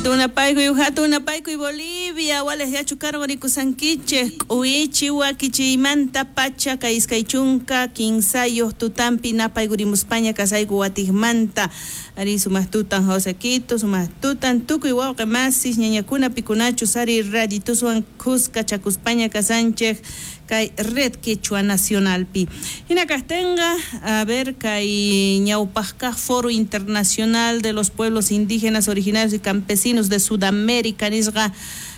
Hatuna paiku y Bolivia, wales ya chucargo ni kusanquiche, uichi wakichimanta pacha, kaiskaichunka, kinsayo, tutampi, napaigurimu España, kasaigu watigmanta, ari sumastutan Josequito, sumastutan, tuku igual que masis, ñañacuna picunachu, sari raditusuan cusca, chacuspaña, casanche, kai red quechua nacional pi. Ina castenga, a ver, kai ñaupasca foro internacional de los pueblos indígenas originarios y campesinos de Sudamérica, nisga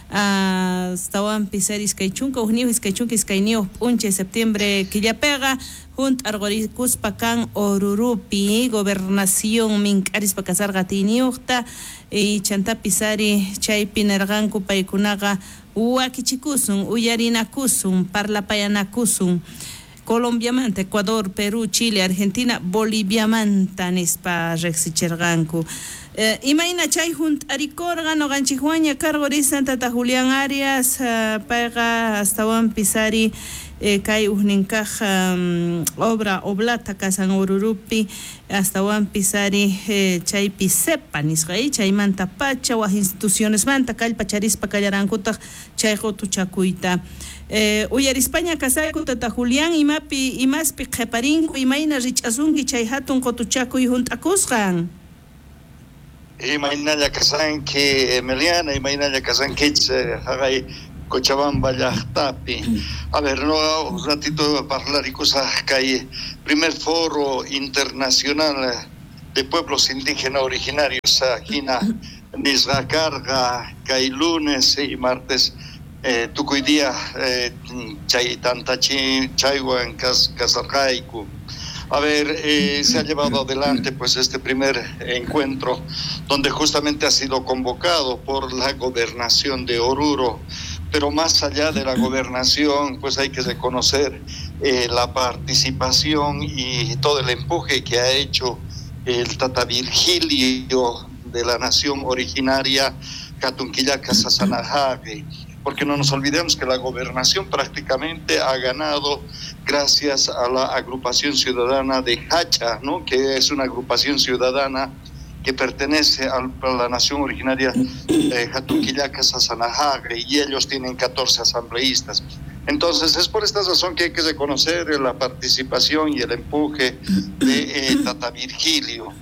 estaban piseris kaichunka, unidos kaichunka iskainio punche septiembre que ya pega, junt argoricus pacan orurupi, gobernación mincaris pacasar gatiniuta, y chanta pisari chaypi nerganku paikunaga Huaquichicusum, Uyarinacusun, Parlapayanacusun, Colombiamanta, Ecuador, Perú, Chile, Argentina, Boliviamanta, Nispa, Rexichergancu. Imaina chay junt aricorga no ganchijuaña cargo de Santa Julián Arias, paga hasta Juan Pisari, kai uhnincaja obra oblata casan ururupi hasta Juan Pisari chay pisepa nisgai chay manta pacha o instituciones manta cal pacharispa callarancuta chay jotu chacuita uyar España casay kuta Julián y más piqeparin imaina richazungi chay hatun jotu chacu y juntakusgan imaina ya casan que Emiliana imaina ya casan que hagai Cochabamba ya tapi. A ver, no un ratito para hablar y cosas que hay. Primer foro internacional de pueblos indígenas originarios aquí en Nisgacarga, que hay lunes y martes. Tucuy día chay tantachi chaywan casarjaiku. A ver, se ha llevado adelante pues este primer encuentro donde justamente ha sido convocado por la gobernación de Oruro. Pero más allá de la gobernación, pues hay que reconocer la participación y todo el empuje que ha hecho el Tata Virgilio de la nación originaria Catunquillaca Sasanajagui, porque no nos olvidemos que la gobernación prácticamente ha ganado gracias a la agrupación ciudadana de Hacha, ¿no? Que es una agrupación ciudadana que pertenece a la nación originaria Catunquillaca Sasanajagui, y ellos tienen 14 asambleístas. Entonces es por esta razón que hay que reconocer la participación y el empuje de Tata Virgilio.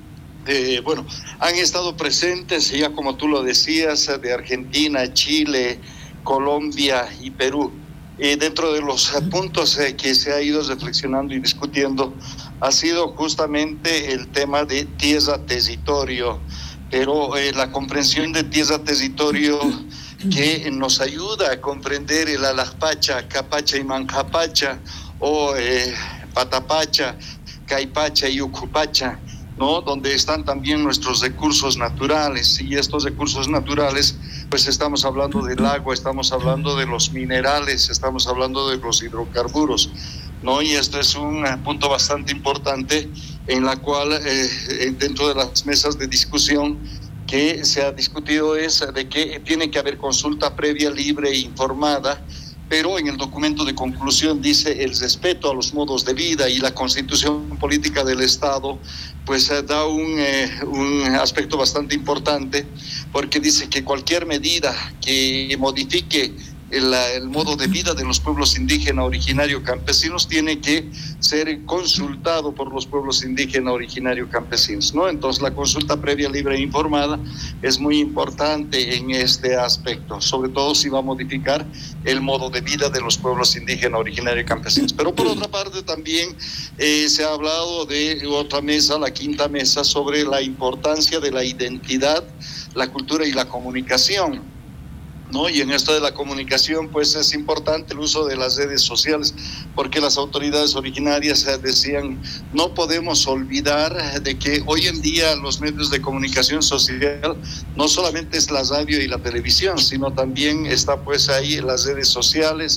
Bueno, han estado presentes, ya como tú lo decías, de Argentina, Chile, Colombia y Perú. Dentro de los puntos que se ha ido reflexionando y discutiendo ha sido justamente el tema de tierra-territorio, pero la comprensión de tierra-territorio que nos ayuda a comprender el Alajpacha, Capacha y Manjapacha, o Patapacha, Caipacha y Ucupacha, ¿no? Donde están también nuestros recursos naturales, y estos recursos naturales, pues estamos hablando del agua, estamos hablando de los minerales, estamos hablando de los hidrocarburos, ¿no? Y esto es un punto bastante importante en la cual dentro de las mesas de discusión que se ha discutido es de que tiene que haber consulta previa, libre e informada, pero en el documento de conclusión dice el respeto a los modos de vida, y la constitución política del Estado pues da un aspecto bastante importante, porque dice que cualquier medida que modifique el modo de vida de los pueblos indígenas originarios campesinos tiene que ser consultado por los pueblos indígenas originarios campesinos, ¿no? Entonces la consulta previa, libre e informada es muy importante en este aspecto, sobre todo si va a modificar el modo de vida de los pueblos indígenas originarios campesinos. Pero por otra parte también se ha hablado de otra mesa, la quinta mesa, sobre la importancia de la identidad, la cultura y la comunicación, ¿no? Y en esto de la comunicación pues es importante el uso de las redes sociales, porque las autoridades originarias decían no podemos olvidar de que hoy en día los medios de comunicación social no solamente es la radio y la televisión, sino también está pues ahí las redes sociales,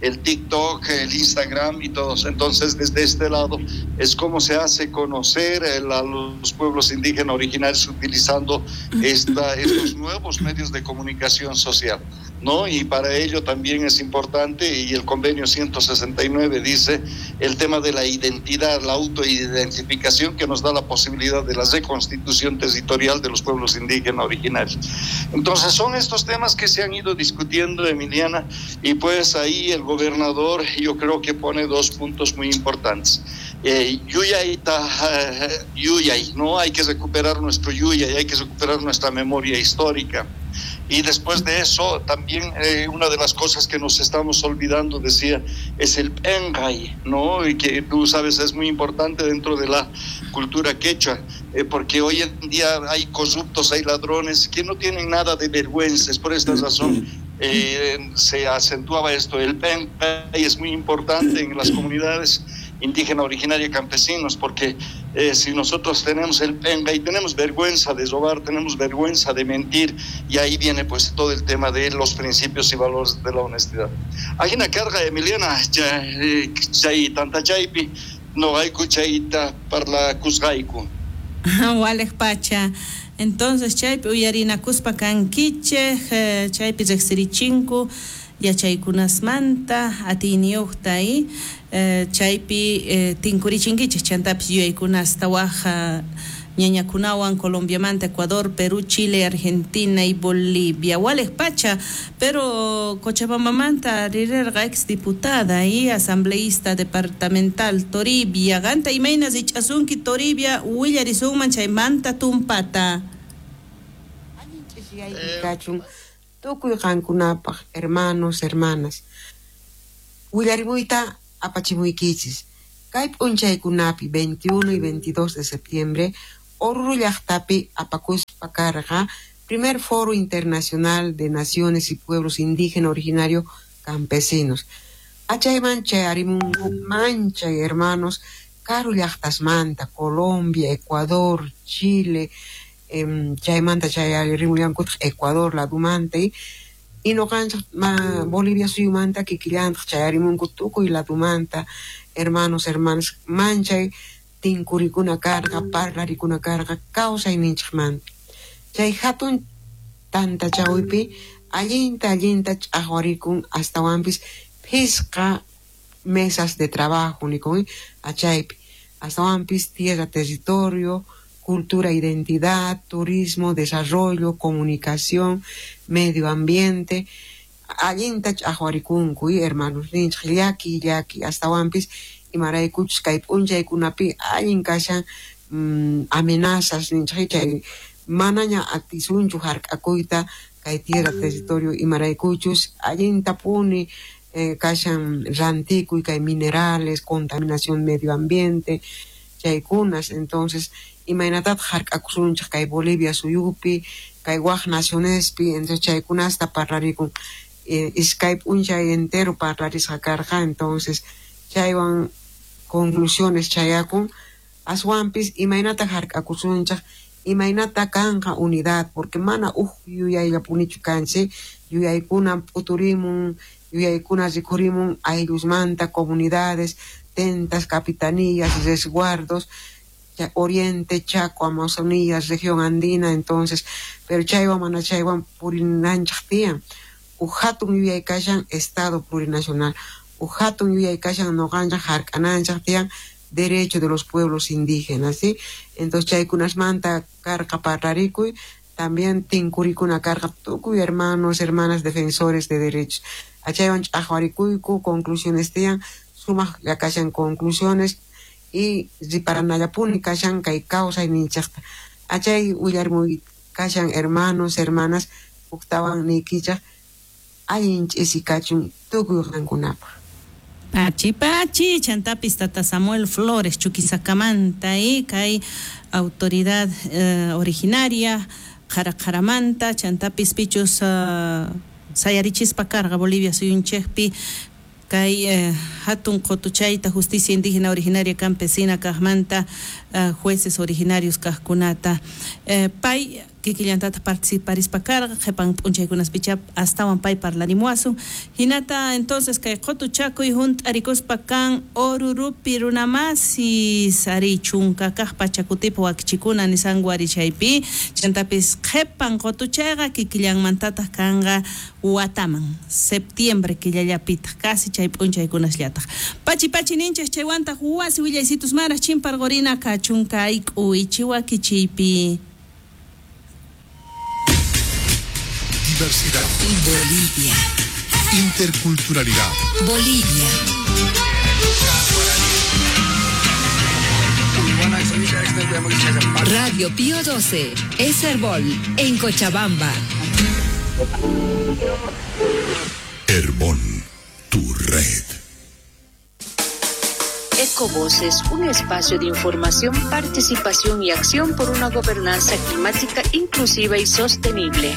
el TikTok, el Instagram y todos. Entonces, desde este lado es como se hace conocer a los pueblos indígenas originarios utilizando estos nuevos medios de comunicación social, ¿no? Y para ello también es importante, y el convenio 169 dice, el tema de la identidad, la autoidentificación, que nos da la posibilidad de la reconstitución territorial de los pueblos indígenas originarios. Entonces son estos temas que se han ido discutiendo, Emiliana, y pues ahí el gobernador yo creo que pone dos puntos muy importantes. Yuyay, ¿no? Hay que recuperar nuestro Yuyay, hay que recuperar nuestra memoria histórica. Y después de eso, también una de las cosas que nos estamos olvidando, decía, es el Pengay, ¿no? Y que tú sabes es muy importante dentro de la cultura quechua, porque hoy en día hay corruptos, hay ladrones que no tienen nada de vergüenza. Es por esta razón se acentuaba esto. El Pengay es muy importante en las comunidades indígena originaria campesinos, porque si nosotros tenemos el penga y tenemos vergüenza de robar, tenemos vergüenza de mentir, y ahí viene pues todo el tema de los principios y valores de la honestidad. Hay una carga, Emiliana, chay tanta chaypi, no hay cuchaita para la cusgaiku. Wales pacha. Entonces chaypi uyarina kuspa kankiche, chaypi rexirichinku, yachaykunasmanta atiniuqta ahí. Chaypi tinkurichinkich chantapis yuyaykunas tawaja ñañakunawan Colombiamanta, Ecuador, Perú, Chile, Argentina y Bolivia. Wales pacha, pero Cochabambamanta rirerga exdiputada y asambleísta departamental Toribia. Ganta imainas ichasunki Toribia willarisunman chaymanta tumpata. Tukuy qankunapaq, hermanos, hermanas. Willarmuita apachimuikichis. Kay p'unchaykunapi 21 y 22 de septiembre, Oruro llaqtapi apakuspa karqa primer Foro Internacional de Naciones y Pueblos Indígenas Originarios Campesinos. Achayman chayarimunku manchay hermanos, karu llaqtasmanta, Colombia, Ecuador, Chile, chaymanta chayarimullankutaq Ecuador ladumanta y no cancha Bolivia suyumanta kikillantaj chayarimunku tukuy ladumanta, hermanos, hermanas, manchay tinkurikuna karqa, parlarikuna karqa, kawsayninchikmanta. Chay hatun tanta chawpi allinta ch'aqwarikun astawanpis phisqa mesas de trabajo nikun achaypi, astawanpis tierra, territorio, cultura, identidad, turismo, desarrollo, comunicación, medio ambiente, allinta ch'aqwarikunku, hermanos ninchik llaki astawanpis imaraykuchus kay p'unchaykunapi allin kashan amenazas ninchik chay manaña atisunchu hark'akuyta kay tierra, territorio imaraykuchus allinta puni kashan rantikuy kay minerales, contaminación medio ambiente chaykunas. Entonces imaynatata hark'akusunchik kay Bolivia suyupi, kay waq nacionespi, entonces chaykunasta parlarikun iskay p'unchay entero parlarisqa karqa. Entonces chaywan conclusiones chayakun aswanpis imaynata hark'akusunchik, imaynata kanqa unidad, porque mana yuyayllapunichu kanchik, yuyaykuna p'uturimun, yuyaykuna rikurimun ayllosmanta, comunidades, tentas, capitanías, resguardos, Oriente, Chaco, Amazonía, región andina. Entonces, pero chaywan mana chaywan purinanchik tiyan, hatun yuyaykashan Estado plurinacional, hatun yuyaykashan noqanchik hark'ananchik tiyan derecho de los pueblos indígenas, ¿sí? Entonces chaykunasmanta karqa parlarikuy, también tinkurikuna karqa tukuy hermanos, hermanas defensores de derechos. Achaywan ch'aqwarikuyku conclusiones tiyan, sumaq kashan conclusiones y riparanallapuni kashan kay kawsayninchikta. Achay willarmuy kashan hermanos, hermanas, uktawan nikichaq allin ch'isikachun tukuy qankunapaq. Pachi, chantapis tata Samuel Flores, Chuquisacamanta, kay autoridad originaria, Jarajaramanta, chantapis pichus sayarichispa carga Bolivia suyunchekpi, kay hatun qotuchayta justicia indígena originaria campesina kahmanta, jueces originarios kahkunata. Pay kikillantata participarispa karqa qhipan p'unchaykunas pichap astawan pay parlarimuasun hinata entonces kay qotu chakuy hunt'arikuspa kan Orurupi runamasi sari chunka kaq pachakutipa wakchikuna nisan warichaypi chantapis qhipan qotuchayqa kikillanmantataq kanqa wataman septiembre killallapita casi chay p'unchaykunashllataq pachi ninchas chaywantaq wasi willaysitus maras chimparqurina kachunka ik'uy chiwakichiypi. Diversidad. Bolivia. Interculturalidad. Bolivia. Radio Pío 12, Eserbol, en Cochabamba. Herbón, tu red. Ecovoces, un espacio de información, participación y acción por una gobernanza climática inclusiva y sostenible.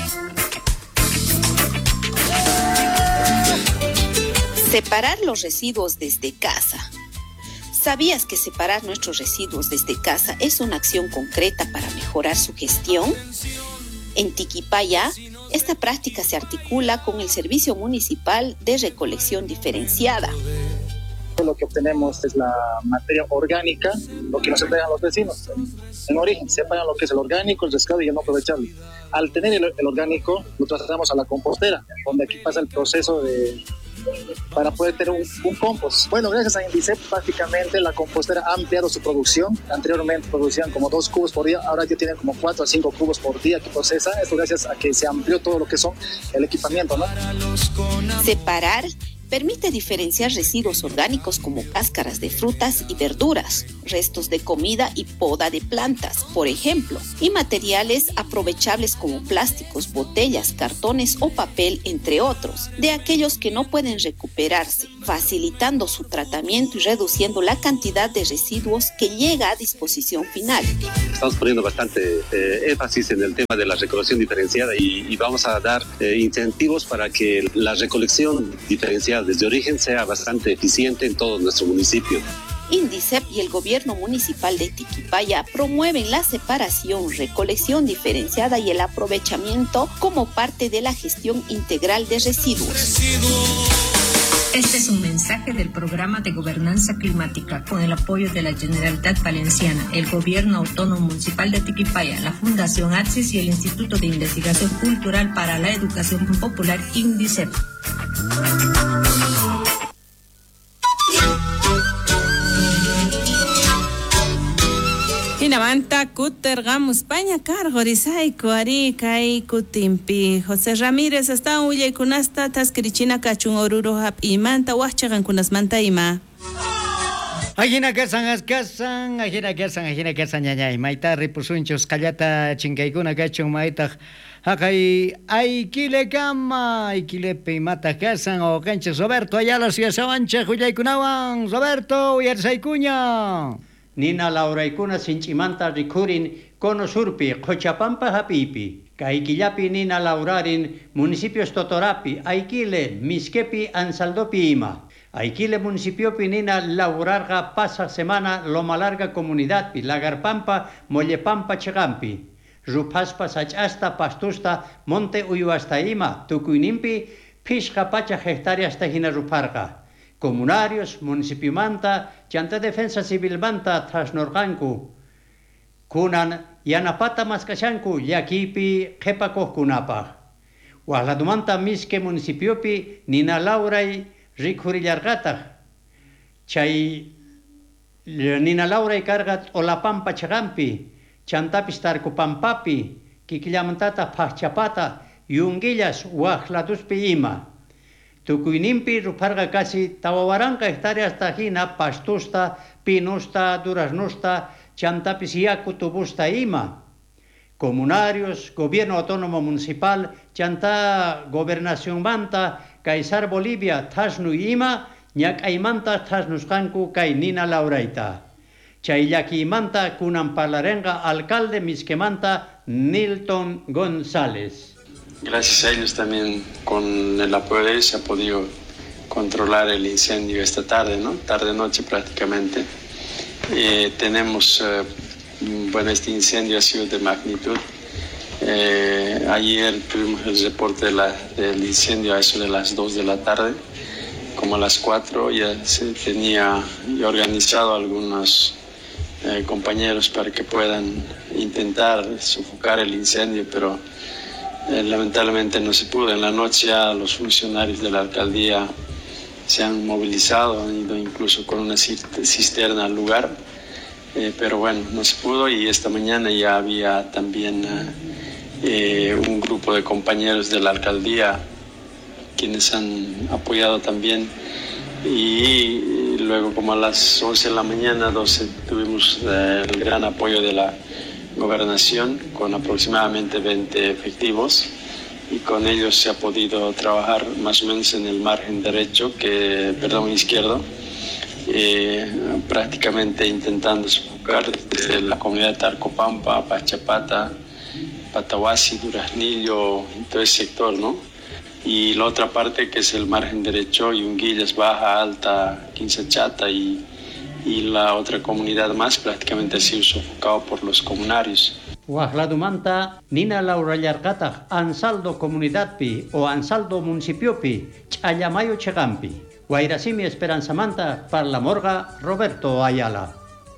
Separar los residuos desde casa. ¿Sabías que separar nuestros residuos desde casa es una acción concreta para mejorar su gestión? En Tiquipaya, esta práctica se articula con el Servicio Municipal de Recolección Diferenciada. Lo que obtenemos es la materia orgánica, lo que nos entregan los vecinos. En origen, separan lo que es el orgánico, el rescate y el no aprovecharlo. Al tener el orgánico, lo trasladamos a la compostera, donde aquí pasa el proceso para poder tener un compost. Bueno, gracias a Indicep, prácticamente la compostera ha ampliado su producción. Anteriormente producían como 2 cubos por día, ahora ya tienen como 4 a 5 cubos por día que procesa. Esto gracias a que se amplió todo lo que son el equipamiento, ¿no? Separar permite diferenciar residuos orgánicos como cáscaras de frutas y verduras, restos de comida y poda de plantas, por ejemplo, y materiales aprovechables como plásticos, botellas, cartones o papel, entre otros, de aquellos que no pueden recuperarse, facilitando su tratamiento y reduciendo la cantidad de residuos que llega a disposición final. Estamos poniendo bastante énfasis en el tema de la recolección diferenciada y vamos a dar incentivos para que la recolección diferenciada desde origen sea bastante eficiente en todo nuestro municipio. Indicep y el gobierno municipal de Tiquipaya promueven la separación, recolección diferenciada y el aprovechamiento como parte de la gestión integral de residuos. Este es un mensaje del Programa de Gobernanza Climática con el apoyo de la Generalitat Valenciana, el Gobierno Autónomo Municipal de Tiquipaya, la Fundación ATSIS y el Instituto de Investigación Cultural para la Educación Popular, INDICEP. Hinamanta kutergamu España cargo risaiku ari kai kutimpi José Ramírez está uyaykunasta taskirichina kachun Oruro hap imanta wahchagan kunasmanta ima. Ajina kersan ñañay maita ripusunchus kallata chinkaykuna kachun maita Hakay aykile kama aykilepe imata kersan o kanchis Roberto Ayala Suyasawancha huyaykunawan Roberto uyarsaykuña Nina Lauraykuna sinchimanta rikurin Cono Surpi, Cochabamba hapipi. Kaikillapi Nina Laurarin, municipios Totorapi, Aikile, Misquepi, Ansaldopi ima. Aikile municipiopi Nina Laurarga pasa semana Loma Larga comunidadpi, Lagarpampa, Mollepampa Chegampi. Rupaspa Sachasta, Pastusta, Monte Uyuasta ima, Tucuinimpi, Pishka Pacha hectáreas Tajina Ruparga. Comunarios, municipio manta, Chanta Defensa Civil manta, Trasnorganku. Kunan, Yanapata Maskashanku, Yakipi, Jepaco Kunapa. Hualadumanta Miske municipiopi, Nina Lauray, Rikurillargata. Chay Nina Lauray Cargat Olapampa Chagampi, Chantapistar Pampapi, Kikillamantata Pachapata, Yungillas, Huajladuspi ima. Tucuinimpi ruparga casi tawawaranca hectáreas tajina, pastusta, pinusta, duraznusta, chantapisiacu tubusta ima. Comunarios, gobierno autónomo municipal, chanta gobernación manta, Caizar Bolivia, tasnu ima, ñak aimanta tasnuscancu Nina Lauraita. Chayaki manta kunan parlarenga alcalde misquemanta Nilton González. Gracias a ellos también, con el apoyo de ellos, se ha podido controlar el incendio esta tarde, ¿no? Tarde-noche prácticamente. Tenemos, bueno, este incendio ha sido de magnitud Ayer tuvimos el reporte del incendio a eso de las 2 de la tarde. Como a las 4 ya se tenía organizado algunos compañeros para que puedan intentar sofocar el incendio, pero lamentablemente no se pudo. En la noche ya los funcionarios de la alcaldía se han movilizado, han ido incluso con una cisterna al lugar, pero bueno, no se pudo, y esta mañana ya había también un grupo de compañeros de la alcaldía quienes han apoyado también, y luego como a las 11 de la mañana, 12, tuvimos el gran apoyo de la gobernación con aproximadamente 20 efectivos, y con ellos se ha podido trabajar más o menos en el margen izquierdo, prácticamente intentando sofocar desde la comunidad de Tarcopampa, Pachapata, Patahuasi, Duraznillo, y todo ese sector, ¿no? Y la otra parte que es el margen derecho, Yunguillas, Baja, Alta, Quinzachata y la otra comunidad más prácticamente ha sido sofocado por los comunarios. Wahladumanta, Nina Laura Yargata, Ansaldo Comunidadpi o Ansaldo Municipiopi, Chayamayo Chegampi. Guairasimi Esperanza Manta, para la Morga, Roberto Ayala.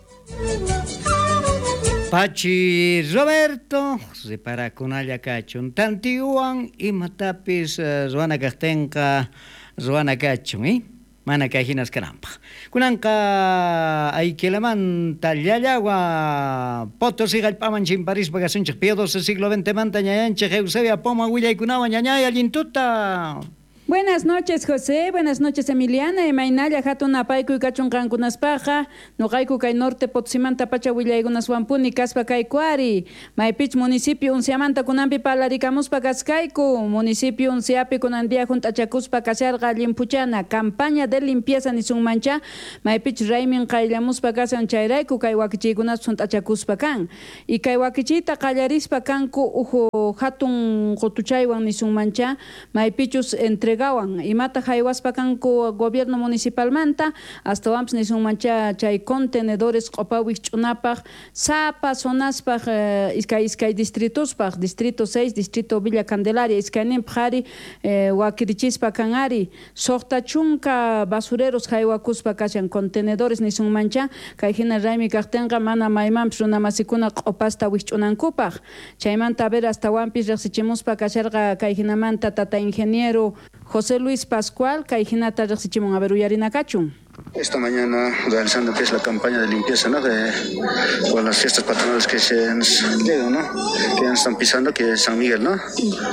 Pachi Roberto, se para con Ayacachun, Tantiuan y Matapis, Ruana Castenca, Ruana Cachun, Mana Cajinas Carampa. Kunanka Aikilaman, Talyagua, Potosí, Galpaman, Chimparís, Bagasunchik, Piedos, siglo XX, Mantañanche, Eusebia, Poma, Huilla y Cunaba, Ñañaya, Lintuta. Buenas noches, José. Buenas noches, Emiliana. Emainalla hatuna paiku kachun kankunaspaja. Noqayku kay norte Potsimanta pacha willaygunas wampuni kaspa kaykuari. Maypich municipio unciamanta kunampi palarikamuspa kaskayku. Municipio unciapi kunandia juntachakuspa kasarqa limpuchana. Campaña de limpieza nisunmancha. Maypich raymin qayllamuspa kasan chayrayku kay wakichikunas juntachakuspa kan. Y kay wakichita qallarispa kanku uhu hatun qutuchaywan nisunmancha. Maypichus entregawan imata haywaspa kanku gobierno municipal manta hasta wamps nisunmancha chay contenedores qopawik ch'unapaq sapa zonaspaq iskay distritospaq, distrito 6, distrito Villa Candelaria iskayninpaq ari wakirichispa kan ari soqta chunka basureros haywakuspa kashan contenedores nisunmancha kay hina raymi kaqtinqa mana maymanpis runa masikuna q'upasta wikch'unankupaq chaymanta ver hasta wampis riqsichimuspa kasharqa kay hinamanta tata ingeniero José Luis Pascual, Caijinata Rexichimon Averuyarina Cachun. Esta mañana realizando que es la campaña de limpieza, ¿no? Con las fiestas patronales que se llegan, ¿no? Que ya están pisando, que es San Miguel, ¿no?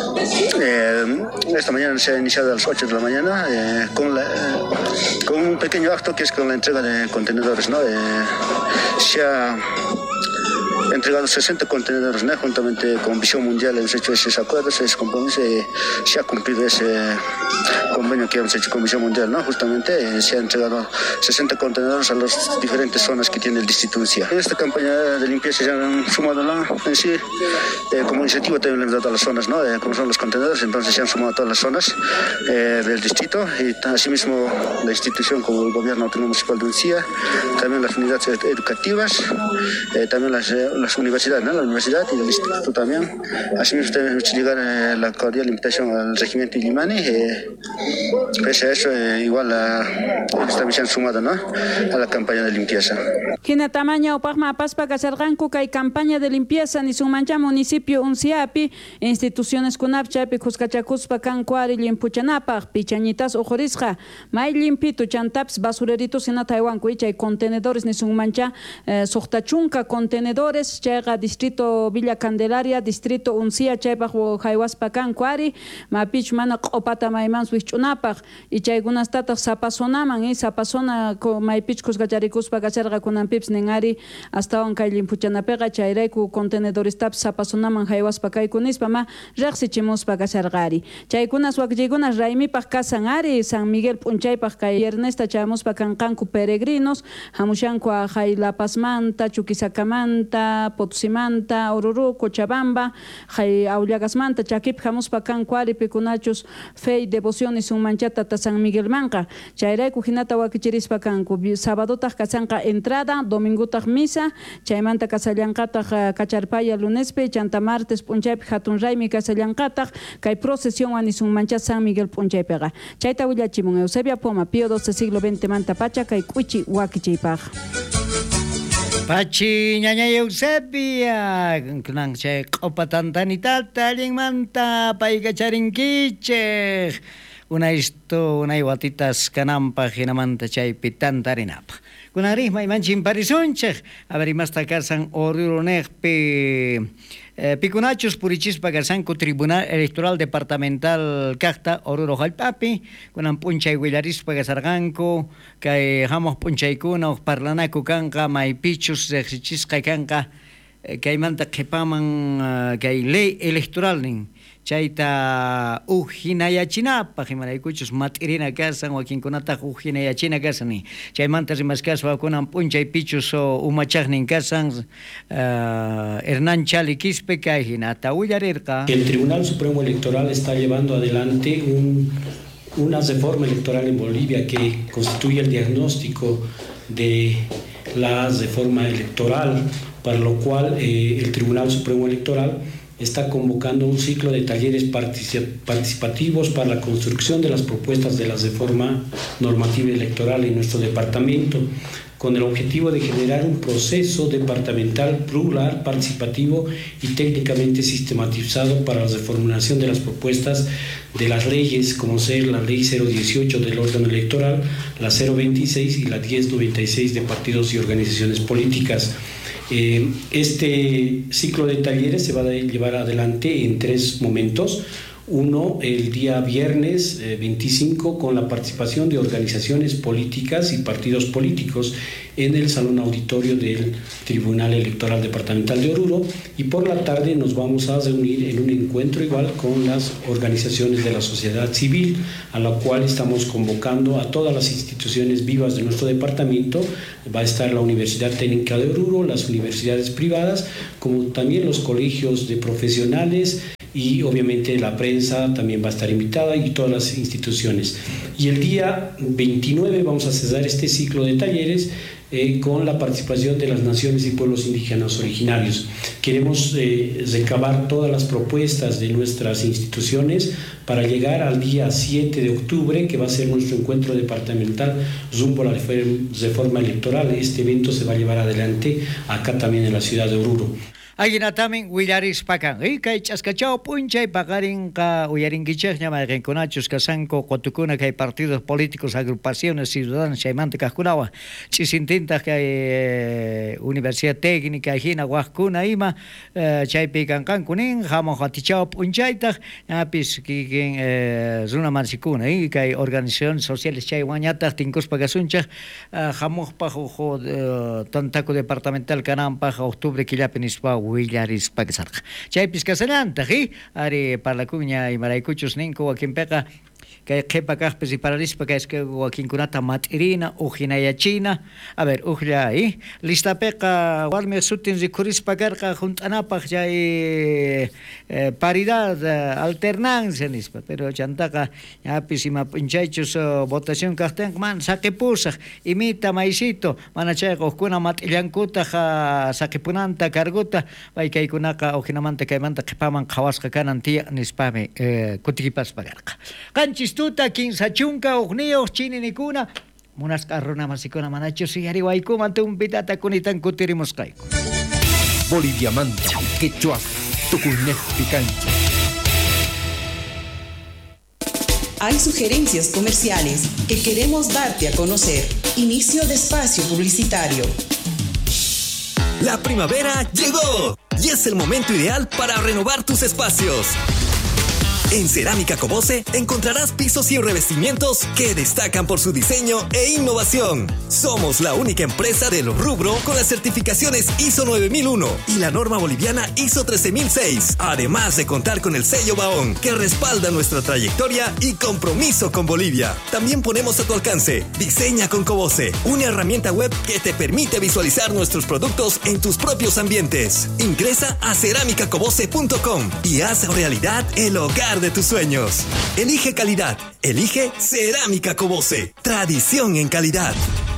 Esta mañana se ha iniciado a las 8 de la mañana con un pequeño acto que es con la entrega de contenedores, ¿no? Se ha entregado 60 contenedores, ¿no? Juntamente con Visión Mundial hemos hecho esos acuerdos, ese compromiso, se ha cumplido ese convenio que hemos hecho con Visión Mundial, ¿no? Justamente se ha entregado 60 contenedores a las diferentes zonas que tiene el distrito Uncia. En esta campaña de limpieza se han sumado en sí, como iniciativa también le hemos dado a las zonas, ¿no? Como son los contenedores, entonces se han sumado a todas las zonas del distrito, y asimismo la institución como el gobierno autónomo municipal de Uncia, también las unidades educativas, también las universidades, ¿no? La universidad y el instituto también. Asimismo tenemos que llegar la cordial invitación al regimiento Illimani. Pese a eso, igual también se han sumado, ¿no? A la campaña de limpieza. Kina tamaña opagma paspa kasarganku kay campaña de limpieza ni sumancha municipio unciapi instituciones kunapchapi kuskachakuspa kankuari limpuchanapaq pichañitas ojorisqa may limpitu chantaps basureritos en Taiwanku chay contenedores ni sumancha soqtachunka contenedores chayqa distrito Villa Candelaria distrito Uncia chaypaq haywaspa kankuari mapich mana qopata maymans wich'unapaq y chaykunastataq sapasonaman sapasona maypich kuskacharikuspa kasarqa kunanpips ningari astawan kay limpuchanapiqa chayrayku contenedoristapas sapasonaman haywaspa kaykunispa ma riqsichimuspa kasarqari chaykunas wakchaykunas raymipaq kasan ari San Miguel p'unchaypaq kay Ernesta chamuspa kanqanku peregrinos hamushanku hay La Pazmanta Chuquisakamanta Manta, Potsimanta, Oruro, Cochabamba, Aullagasmanta, Chakip, Jamuspa, Cancuari, Pecunachos, Fey, Devociones, un manchata, San Miguel Manca, Chairay, Cujinata, Wakichirispa, Cancu, Sabadota, Casanca, entrada, Dominguta, misa, Chaimanta, Casallancata, Cacharpaya, Lunespe, Chanta Martes, Punchep, Hatun Raimi, Casallancata, Cai procesión, Anisun Mancha, San Miguel, Punchepega, Chaita, Willachimon, Eusebia Poma, Pío XII, siglo XX, Manta Pacha, Cai Cuichi, Wakichipaj. Pachi ñaña Eusebia, kunang che qopatantanitata manta paiga charinkiche. Una iguatitas canampa ginamanta chay pitantarinapa. Kunarihma imanchin parisunchej, a ver imasta casan oruronejpe. Picunachos purichispa garsanco Tribunal Electoral Departamental Cacta Oruro Jalpapi, kunan punchay willarispa gasarganco, kay hamos punchaykuna parlanaku kanka maypichus ejerchisqa kanka, kaymanta qhipaman kay ley electoral nin. Chayta ujinayachinapa himaraykuchus mat'irina kasan wakinkunata ujinayachina kasani chaymanta rimaskaspa kunan punchay pichus umachaqnin kasan Hernán Chali Quispe kay hinata ullarirqa. El Tribunal Supremo Electoral está llevando adelante una reforma electoral en Bolivia que constituye el diagnóstico de la reforma electoral, para lo cual el Tribunal Supremo Electoral está convocando un ciclo de talleres participativos para la construcción de las propuestas de la reforma normativa electoral en nuestro departamento, con el objetivo de generar un proceso departamental plural, participativo y técnicamente sistematizado para la reformulación de las propuestas de las leyes, como ser la Ley 018 del orden electoral, la 026 y la 1096 de partidos y organizaciones políticas. Este ciclo de talleres se va a llevar adelante en 3 momentos. Uno, el día viernes 25, con la participación de organizaciones políticas y partidos políticos en el Salón Auditorio del Tribunal Electoral Departamental de Oruro, y por la tarde nos vamos a reunir en un encuentro igual con las organizaciones de la sociedad civil, a la cual estamos convocando a todas las instituciones vivas de nuestro departamento. Va a estar la Universidad Técnica de Oruro, las universidades privadas, como también los colegios de profesionales, y obviamente la prensa también va a estar invitada y todas las instituciones. Y el día 29 vamos a cesar este ciclo de talleres con la participación de las naciones y pueblos indígenas originarios. Queremos recabar todas las propuestas de nuestras instituciones para llegar al día 7 de octubre, que va a ser nuestro encuentro departamental rumbo a la reforma electoral. Este evento se va a llevar adelante acá también en la ciudad de Oruro. Agina también willaris pakan kay chaskachao punchay pagarin ka uyarinkichej ñamarin kunachus kasanko qotukuna kay partidos políticos, agrupaciones ciudadanas chaymanta kajkunawa chisintinta kay Universidad Técnica hina wajkuna ima chaypi kankunin hamo hatichao punchaytaj ñapis kikin runa mansikuna kay organizaciones sociales chay wañataj tinkuspa kasunchaj hamojpa tantaco departamental kananpaj octubre killapi nispa willaris pakisarqa chaypis kasalanta ari parlakuña imaraykuchus ninku wakinpiqa kay qhipa kaqpis y pararispa kayska wakinkunata mat'irina ujinayachina a ver ujlla listapiqa warmi sutin rikurispa karqa junt'anapaq chay paridad alternancia nispa pero chantaqa ñapis ima p'inchaychus votación kaqtinqa man saqipusaq imita maysito mana chayqa ujkuna mat'illankutaq saqipunanta carguta pay kaykunaqa ujinamanta kaymanta qhipaman qhawasqa kanan tiya nispami kutikipaspa karqa qanchis tuta kinsachunka ugniyos chininikuna munasqa runa masikuna manachus yariwaykuman tumpitata kunitan kutirimusqayku Bolivia manta quechua tukunejpi kancha. Hay sugerencias comerciales que queremos darte a conocer. Inicio de espacio publicitario. La primavera llegó y es el momento ideal para renovar tus espacios. En Cerámica Cobose encontrarás pisos y revestimientos que destacan por su diseño e innovación. Somos la única empresa del rubro con las certificaciones ISO 9001 y la norma boliviana ISO 13006. Además de contar con el sello Baón, que respalda nuestra trayectoria y compromiso con Bolivia. También ponemos a tu alcance Diseña con Cobose, una herramienta web que te permite visualizar nuestros productos en tus propios ambientes. Ingresa a ceramicacobose.com y haz realidad el hogar de tus sueños. Elige calidad. Elige Cerámica Cobose. Tradición en calidad.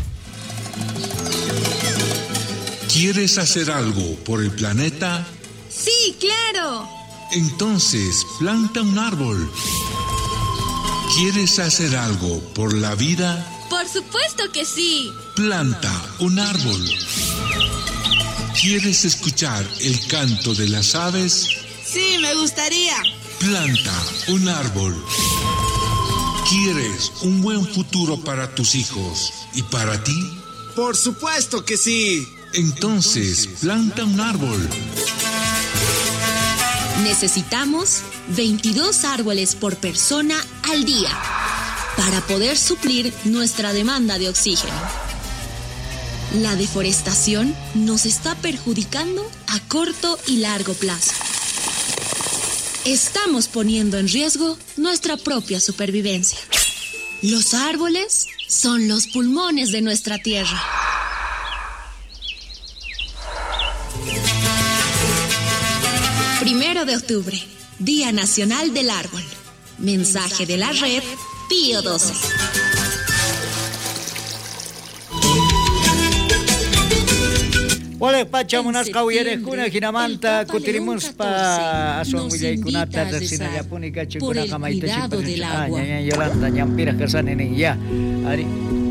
¿Quieres hacer algo por el planeta? Sí, claro. Entonces, planta un árbol. ¿Quieres hacer algo por la vida? Por supuesto que sí. Planta un árbol. ¿Quieres escuchar el canto de las aves? Sí, me gustaría. Planta un árbol. ¿Quieres un buen futuro para tus hijos y para ti? Por supuesto que sí. Entonces, planta un árbol. Necesitamos 22 árboles por persona al día para poder suplir nuestra demanda de oxígeno. La deforestación nos está perjudicando a corto y largo plazo. Estamos poniendo en riesgo nuestra propia supervivencia. Los árboles son los pulmones de nuestra tierra. Primero de octubre, Día Nacional del Árbol. Mensaje de la red Pío 12. Wale pachamunasqa uyarikuna hinamanta kutirimuspa ason willaykunata resina yapunika chikunaqa mayta chipasqa Yolanda ñampira kasaninin ya ari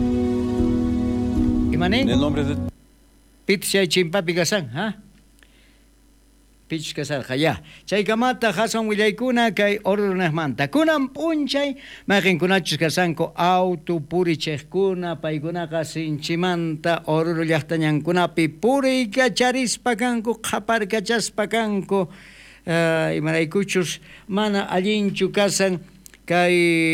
imanin en nombre de Pitchay chimpapi kasan Pitch kasarqa ya chaykamata hason willaykuna kay orunasmanta kunan p'unchay mayqinkunachus kasanku auto purichiqkuna paykunaqa sinchimanta oruro llaqtañankunapi puriykacharispa kanku qhaparkachaspa kanku imaraykuchus mana allinchu kasan kay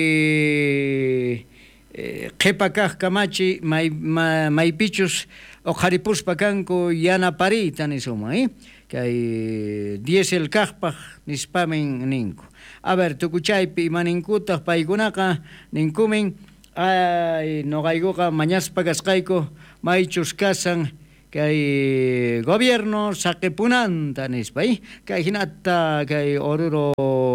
qhipa kaq kamachi maypichus oqharipuspa kanku yanapariyta nisuma kay diesel kaqpaq nispamin ninku. A ver, tukuchaypi imaninkutaq paykunaqa ninkumin noqaykuqa mañaspa kasqayku maychus kasan kay gobierno saqipunanta nispa kay hinata kay oruro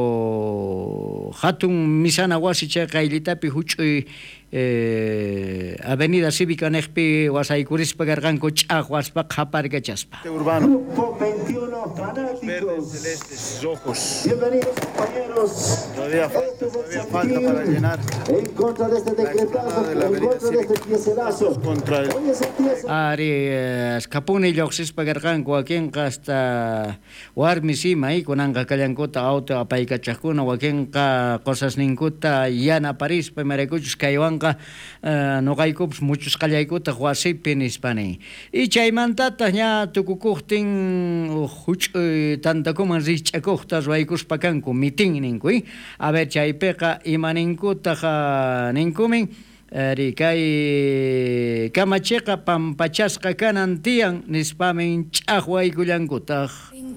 hatun misana wasi chay qaylitapi huch'uy avenida cívica neqpi wasaykurispa karqanku ch'aqwaspa qhaparkachaspa urbano Grupo 21 fanáticos verdes celestes rojos. Bienvenidos compañeros. Todavía falta para llenar en contra de este decretazo, en contra de este piecelazo contra el ari skapuni lluqsispa karqanku wakinqa hasta warmi sima kunanqa kallankuta auto apaykachaqkuna wakinqa cosas ninkuta yanaparispa imaraykuchus kaywanqa noqaykupas muchos qallaykuta wasipi nispani y chaymantataq ña tukukuqtin huch'uy tantakuman rikch'akuqta ruwaykuspa kanku mitin ninku a ver chaypiqa imaninkutaq ninkumin kay kamachiqa pampachasqa kanan tiyan nispamin ch'aqwaykullankutaq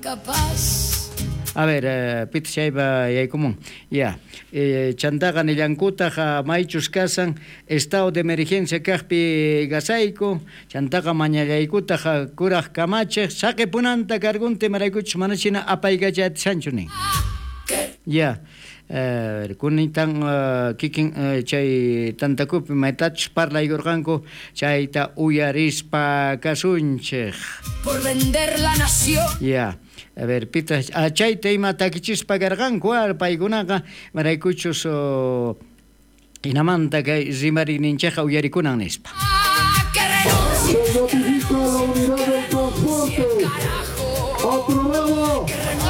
a ver pita chaypa yaykumun ya chantaqa nillankutaq maychus kasan estado de emergencia kaqpi gasayku chantaqa mañallaykutaq kuraq kamachiq saqipunanta kargunta imaraykuchus mana china apaykachatishanchu nin ya kunitan kikin chay tantakupi maytachus parlaykurqanku chayta uyarispa kasunchik por vender la nación ya a ver pita chayta ima takichispa karqanku paykunaqa maraykuchus hinamanta kay rimarininchikqa uyarikunan nispa se notifica la unidad del transporte aprobado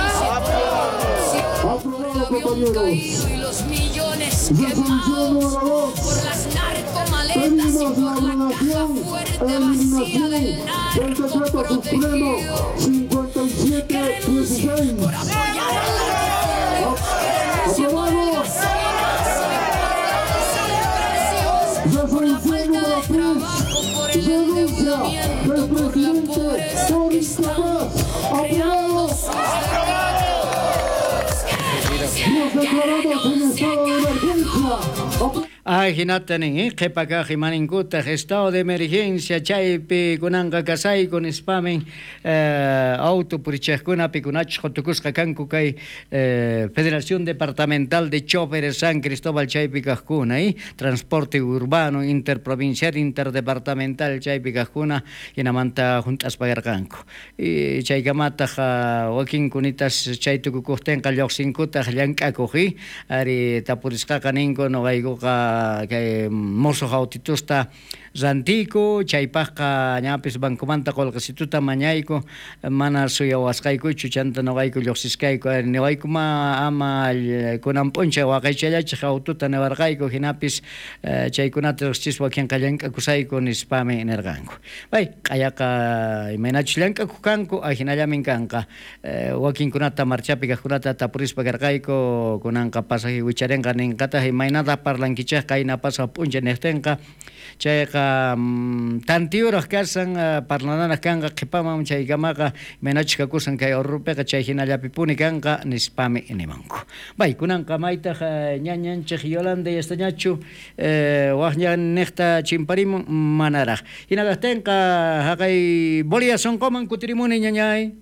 compañeros. Y los millones quemados por las narcomaletas. Pedimos la abrogación e eliminación del decreto supremo 5716. ¡Aprobado! Resolución número 3. Renuncia del presidente por incapaz. ¡Aprobado! Nos declaramos en estado de emergencia. Hinatanin, Kepaka, Jimaninkuta, estado de emergencia, Chaipi, Kunanga Kasai, con spamen, auto Purichakuna, Picunach, Jotucusca Cancucay, Federación Departamental de Choferes San Cristóbal Chaipi Cajcuna, transporte urbano, interprovincial, interdepartamental Chaipi Cajcuna, y Namanta Juntas Pagarcanco. Y Chaikamata, Joaquín Cunitas, Chaitucustenca, Yoxincuta, Yancacoji, Ari Tapuriscacaninco, Novaigoca. Que mozo jautitusta Zantico, Chaipaka, Ñapis Bancomanta, Colcasituta, Mañaico, Mana Suyahuascaico, Chuchanta Novaico, Yoxiscaico, Nevaicuma, Ama, Conamponcha, Huacaichayach, Jaututa, Nevargaico, Hinapis, Chaicunatos, Chiswakian Cayanca, Cusaico, Nispame, Energanco. Vai, Kayaka, Menachlanca, Cucanco, Ajinayamincanca, Joaquín Cunata, Marchapica, Junata, Tapurispa, Gargaico, Conanca, Pasaji, Huicharenga, Nincata, y Mainada, Parlanquicha, Caina, Pasa, Puncha, Nestenca, Chayka tantiuras kasan parlananas kanqa qhipaman chaykamaqa menachka kusan kay urrupeka chay hinallapipuni kanqa nispami inimanku. Bay kunanqa maytaq ñañanchik Yolanda yastañachu waqñan niqta chimparimun manaraq. Hinaqastenqa haqay Bolivia sonqoman kutirimuni ñañay.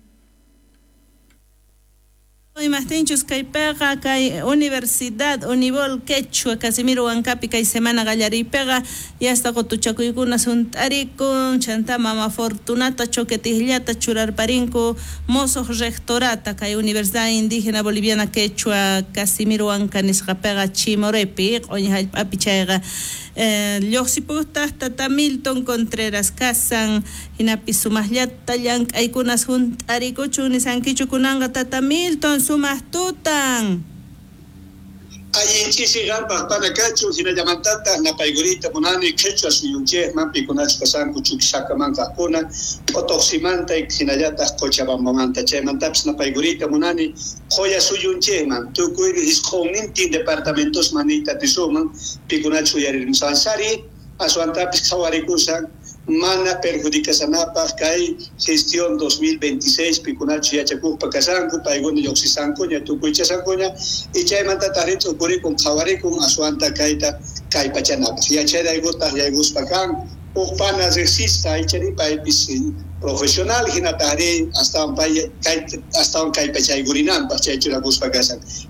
Imastenchus kaypega kay Universidad Unibol Quechua Casimiro Huancapi kay semana gallaripega y hasta cotuchacuykuna suntarikun chanta mama Fortunata choquetillata churarparinko mozo rectorata kay Universidad Indígena Boliviana Quechua Casimiro Huanca nisqapega Chimorepi oña apichayga Lyoxiputa tata Milton Contreras Casan hinapi sumaqllata llank'aykunas juntarikuchun nisankichu kunanga tata Milton sumastutan Ayinchisi gampas para cacho hina llamantata na paigurita munani quechua suyunche mampi kunas kasanku chukisaka manka kuna otoximanta y hinayatas cochabambamanta chaymantaps na paigurita munani joya suyunche man tukuy isqoninti departamentos manita tisuman pikunachu yarin sansari asuantapis sawarikusan mana perjudicasanapaq kay gestión 2026 pikunachu yachakuqpa kasanku payguni yoxisankuña tukuychasankuña y chaymanta tarito kurikun qawarikun aswanta kayta kay pachanapaq yachayraykutaq yayguspa kan uqpana resista aychari paypis profesional hinatari hasta kay pachaygurinanpaq chaychurakuspa kasan